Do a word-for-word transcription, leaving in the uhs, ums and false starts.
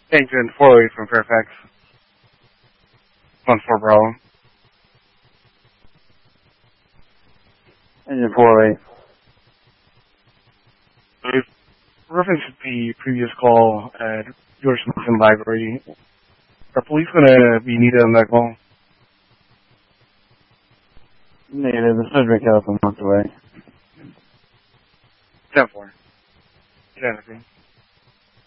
Engine four oh eight from Fairfax. one four Bravo. Engine four oh eight. With reference to the previous call at George Mason Library, are police going to be needed on that call? Negative. The subject health a month away. ten four. Genesee.